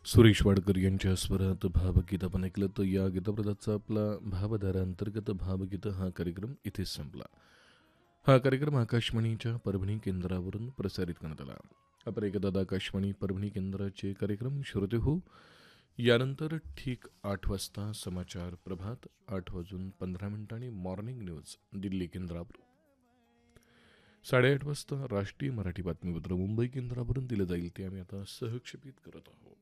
सुरेश वाडकर यांच्या स्वरात भावगीत आपण ऐकलं. तर या गीतप्रदाचा आपला भावधारा अंतर्गत भावगीत हा कार्यक्रम इथेच संपला. हा कार्यक्रम आकाशवाणीच्या परभणी केंद्रावरून प्रसारित करण्यात आला. आपण एकदा आकाशवाणी परभणी केंद्राचे कार्यक्रम श्रोते हो. यानंतर ठीक 8 वाजता समाचार प्रभात, 8 वाजून 15 मिनिटांनी मॉर्निंग न्यूज दिल्ली केंद्रावर, 8:30 वाजता राष्ट्रीय मराठी बातमीपत्र मुंबई केंद्रावरून दिलं जाईल. ते आम्ही आता सहक्षेपित करत आहोत.